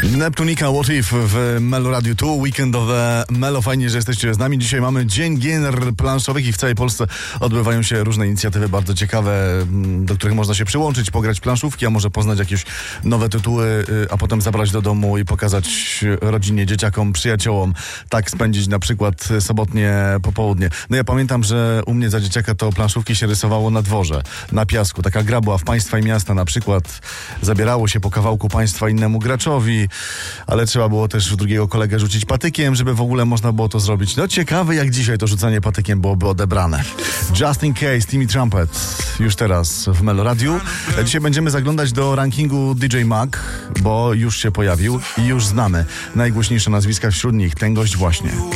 Neptunika, What If w Melo Radio 2, weekendowe Melo. Fajnie, że jesteście z nami. Dzisiaj mamy Dzień Gier Planszowych i w całej Polsce odbywają się różne inicjatywy bardzo ciekawe, do których można się przyłączyć, pograć planszówki, a może poznać jakieś nowe tytuły, a potem zabrać do domu i pokazać rodzinie, dzieciakom, przyjaciołom. Tak spędzić na przykład sobotnie popołudnie. No ja pamiętam, że u mnie za dzieciaka to planszówki się rysowało na dworze, na piasku. Taka gra była w Państwa i Miasta na przykład. Zabierało się po kawałku państwa innemu graczowi, ale trzeba było też w drugiego kolegę rzucić patykiem, żeby w ogóle można było to zrobić. No ciekawe, jak dzisiaj to rzucanie patykiem byłoby odebrane. Just in Case, Timmy Trumpet, już teraz w Melo Radiu. Dzisiaj będziemy zaglądać do rankingu DJ Mag, bo już się pojawił i już znamy najgłośniejsze nazwiska wśród nich. Ten gość właśnie.